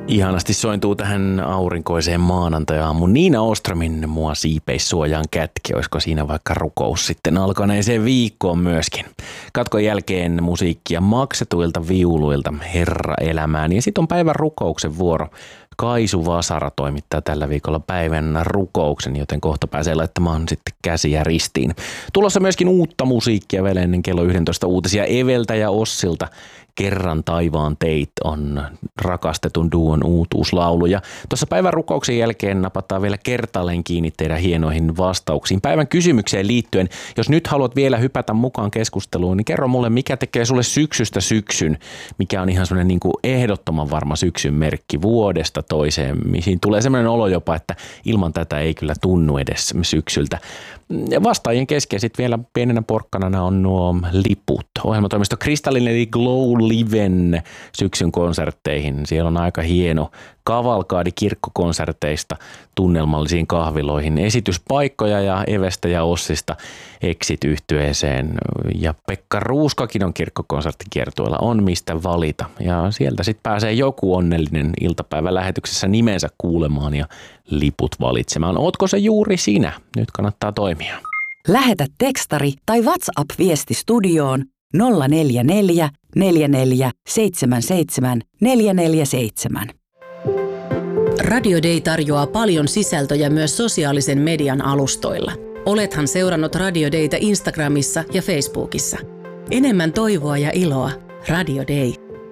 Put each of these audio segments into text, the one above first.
Ihanasti sointuu tähän aurinkoiseen maanantai-aamuun Niina Åströmin Mua siipeissuojaan kätki. Olisiko siinä vaikka rukous sitten alkaneeseen viikkoon myöskin. Katkon jälkeen musiikkia maksetuilta viuluilta Herra elämään. Ja sitten on päivän rukouksen vuoro. Kaisu Vasara toimittaa tällä viikolla päivän rukouksen, joten kohta pääsee laittamaan sitten käsiä ristiin. Tulossa myöskin uutta musiikkia vielä ennen kello 11 uutisia Eveltä ja Ossilta. Kerran taivaan teit on rakastetun duon uutuuslaulu. Ja tuossa päivän rukouksen jälkeen napataan vielä kertaalleen kiinni teidän hienoihin vastauksiin. Päivän kysymykseen liittyen, jos nyt haluat vielä hypätä mukaan keskusteluun, niin kerro mulle, mikä tekee sulle syksystä syksyn, mikä on ihan semmoinen niin kuin ehdottoman varma syksyn merkki vuodesta toiseen. Siinä tulee semmoinen olo jopa, että ilman tätä ei kyllä tunnu edes syksyltä. Vastaajien kesken sitten vielä pienenä porkkanana on nuo liput. Ohjelmatoimisto Kristallinen eli Glow Liven syksyn konsertteihin. Siellä on aika hieno kavalkaadi kirkkokonserteista tunnelmallisiin kahviloihin. Esityspaikkoja ja Evestä ja Ossista Exit-yhtyeeseen. Ja Pekka Ruuskakin on kirkkokonserttikiertueella. On mistä valita. Ja sieltä sitten pääsee joku onnellinen iltapäivän lähetyksessä nimensä kuulemaan ja liput valitsemaan. Ootko se juuri sinä? Nyt kannattaa toimia. Lähetä tekstari tai WhatsApp-viesti studioon 044 44 77 447. Radio Day tarjoaa paljon sisältöjä myös sosiaalisen median alustoilla. Olethan seurannut Radio Dayta Instagramissa ja Facebookissa. Enemmän toivoa ja iloa. Radio Day.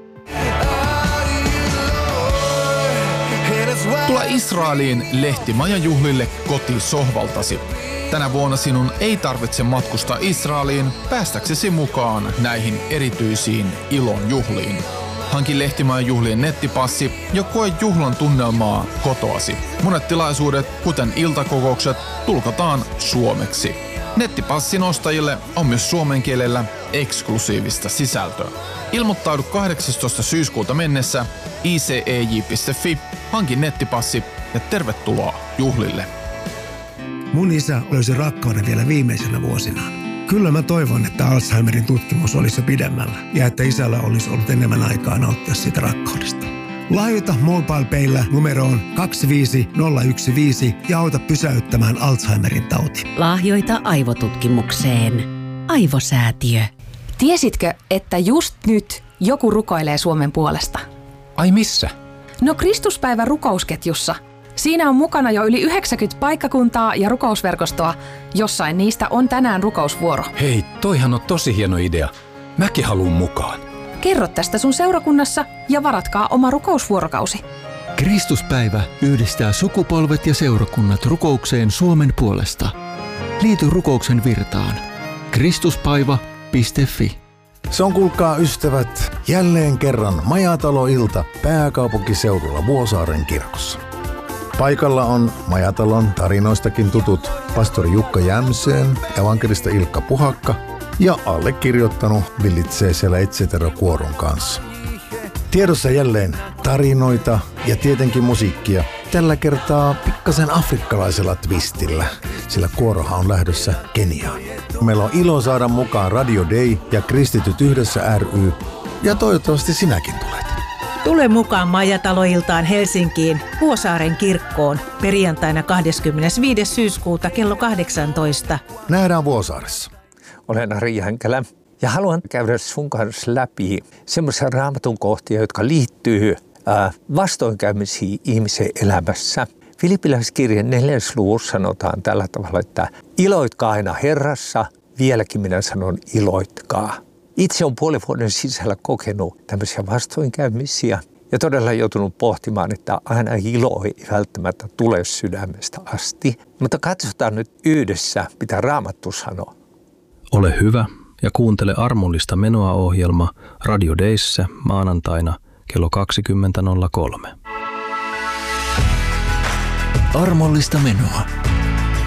Tule Israeliin lehtimajajuhlille kotisohvaltasi. Tänä vuonna sinun ei tarvitse matkustaa Israeliin päästäksesi mukaan näihin erityisiin ilon juhliin. Hanki lehtimajajuhlien nettipassi ja koe juhlan tunnelmaa kotoasi. Monet tilaisuudet, kuten iltakokoukset, tulkataan suomeksi. Nettipassin ostajille on myös suomen kielellä eksklusiivista sisältöä. Ilmoittaudu 18. syyskuuta mennessä icej.fi, hanki nettipassi ja tervetuloa juhlille. Mun isä löysi rakkauden vielä viimeisenä vuosinaan. Kyllä mä toivon, että Alzheimerin tutkimus olisi jo pidemmällä ja että isällä olisi ollut enemmän aikaa nauttia siitä rakkaudesta. Lahjoita MobilePayllä numeroon 25015 ja auta pysäyttämään Alzheimerin tauti. Lahjoita aivotutkimukseen. Aivosäätiö. Tiesitkö, että just nyt joku rukoilee Suomen puolesta? Ai missä? No Kristuspäivän rukousketjussa. Siinä on mukana jo yli 90 paikkakuntaa ja rukousverkostoa. Jossain niistä on tänään rukousvuoro. Hei, toihan on tosi hieno idea. Mäkin haluun mukaan. Kerro tästä sun seurakunnassa ja varatkaa oma rukousvuorokausi. Kristuspäivä yhdistää sukupolvet ja seurakunnat rukoukseen Suomen puolesta. Liity rukouksen virtaan. Kristuspaiva.fi. Se on, kuulkaa ystävät, jälleen kerran majataloilta pääkaupunkiseudulla Vuosaaren kirkossa. Paikalla on Majatalon tarinoistakin tutut pastori Jukka Jämseen, evankelista Ilkka Puhakka ja allekirjoittanut villitsee siellä Etsetero-kuoron kanssa. Tiedossa jälleen tarinoita ja tietenkin musiikkia. Tällä kertaa pikkasen afrikkalaisella twistillä, sillä kuorohan on lähdössä Keniaan. Meillä on ilo saada mukaan Radio Day ja Kristityt yhdessä ry, ja toivottavasti sinäkin tulet. Tule mukaan Majataloiltaan Helsinkiin Vuosaaren kirkkoon perjantaina 25. syyskuuta kello 18. Nähdään Vuosaaressa. Olen Ari Jänkelä ja haluan käydä sun kanssa läpi semmoisia raamatun kohtia, jotka liittyy vastoinkäymisiin ihmisen elämässä. Filippiläiskirjan 4. luvussa sanotaan tällä tavalla, että iloitkaa aina Herrassa, vieläkin minä sanon iloitkaa. Itse on puolen vuoden sisällä kokenut tämmöisiä vastoinkäymisiä ja todella joutunut pohtimaan, että aina ilo ei välttämättä tule sydämestä asti. Mutta katsotaan nyt yhdessä, mitä Raamattu sanoo. Ole hyvä ja kuuntele armollista menoa-ohjelma Radio Dayssä maanantaina kello 20.03. Armollista menoa.